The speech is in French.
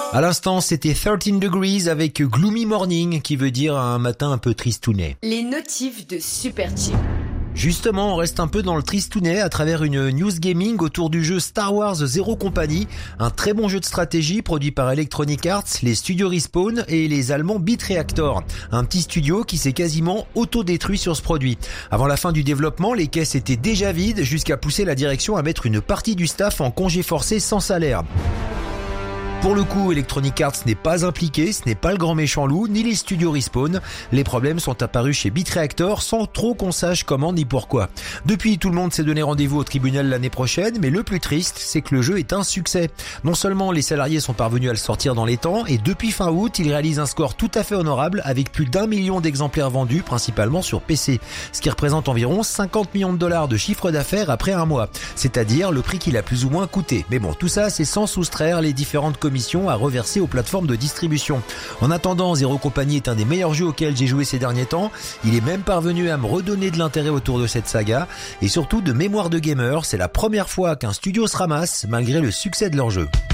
À l'instant, c'était 13 Degrees avec Gloomy Morning, qui veut dire un matin un peu tristounet. Les notifs de Super Chill. Justement, on reste un peu dans le tristounet à travers une news gaming autour du jeu Star Wars Zero Company, un très bon jeu de stratégie produit par Electronic Arts, les studios Respawn et les Allemands Beat Reactor, un petit studio qui s'est quasiment auto-détruit sur ce produit. Avant la fin du développement, les caisses étaient déjà vides jusqu'à pousser la direction à mettre une partie du staff en congé forcé sans salaire. Pour le coup, Electronic Arts n'est pas impliqué, ce n'est pas le grand méchant loup, ni les studios Respawn. Les problèmes sont apparus chez Beat Reactor sans trop qu'on sache comment ni pourquoi. Depuis, tout le monde s'est donné rendez-vous au tribunal l'année prochaine, mais le plus triste, c'est que le jeu est un succès. Non seulement les salariés sont parvenus à le sortir dans les temps, et depuis fin août, ils réalisent un score tout à fait honorable avec plus d'1 million d'exemplaires vendus, principalement sur PC. Ce qui représente environ 50 millions de dollars de chiffre d'affaires après un mois. C'est-à-dire le prix qu'il a plus ou moins coûté. Mais bon, tout ça, c'est sans soustraire les différentes commissions à reverser aux plateformes de distribution. En attendant, Zero Company est un des meilleurs jeux auxquels j'ai joué ces derniers temps. Il est même parvenu à me redonner de l'intérêt autour de cette saga. Et surtout, de mémoire de gamer, c'est la première fois qu'un studio se ramasse malgré le succès de leur jeu.